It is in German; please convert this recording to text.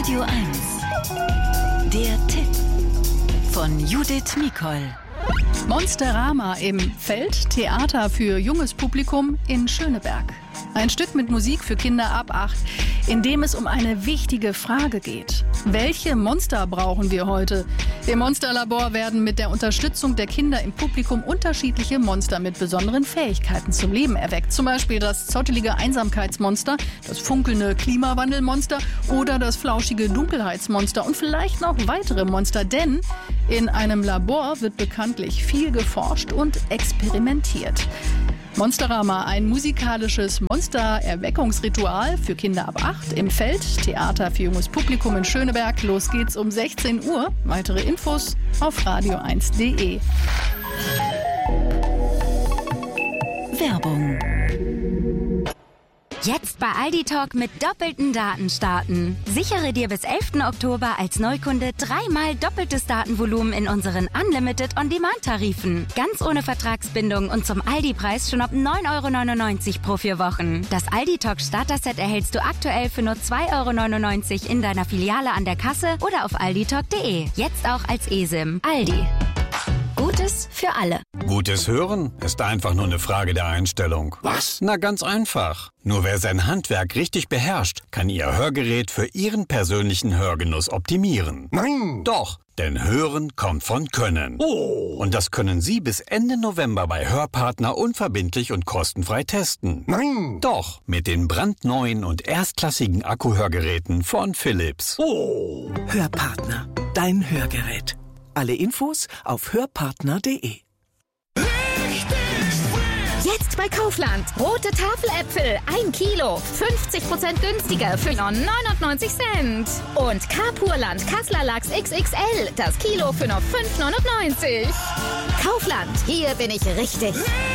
Radio 1. Der Tipp von Judith Mikol. Monsterama im Feld, Theater für junges Publikum in Schöneberg. Ein Stück mit Musik für Kinder ab 8, in dem es um eine wichtige Frage geht. Welche Monster brauchen wir heute? Im Monsterlabor werden mit der Unterstützung der Kinder im Publikum unterschiedliche Monster mit besonderen Fähigkeiten zum Leben erweckt. Zum Beispiel das zottelige Einsamkeitsmonster, das funkelnde Klimawandelmonster oder das flauschige Dunkelheitsmonster und vielleicht noch weitere Monster. Denn in einem Labor wird bekanntlich viel geforscht und experimentiert. Monsterama, ein musikalisches Monstererweckungsritual für Kinder ab 8 im Feld, Theater für junges Publikum in Schöneberg. Los geht's um 16 Uhr. Weitere Infos auf radio1.de. Werbung. Jetzt bei Aldi Talk mit doppelten Daten starten. Sichere dir bis 11. Oktober als Neukunde 3-mal doppeltes Datenvolumen in unseren Unlimited On-Demand-Tarifen. Ganz ohne Vertragsbindung und zum Aldi-Preis schon ab 9,99 € pro 4 Wochen. Das Aldi Talk Starter-Set erhältst du aktuell für nur 2,99 € in deiner Filiale an der Kasse oder auf alditalk.de. Jetzt auch als eSIM. Aldi. Gutes für alle. Gutes Hören ist einfach nur eine Frage der Einstellung. Was? Na, ganz einfach. Nur wer sein Handwerk richtig beherrscht, kann Ihr Hörgerät für Ihren persönlichen Hörgenuss optimieren. Nein! Doch, denn Hören kommt von Können. Oh! Und das können Sie bis Ende November bei Hörpartner unverbindlich und kostenfrei testen. Nein! Doch, mit den brandneuen und erstklassigen Akkuhörgeräten von Philips. Oh! Hörpartner, dein Hörgerät. Alle Infos auf hörpartner.de. Jetzt bei Kaufland. Rote Tafeläpfel, 1 Kilo, 50% günstiger für nur 99 Cent. Und Carpurland Kassler Lachs XXL, das Kilo für nur 5,99 €. Kaufland, hier bin ich richtig.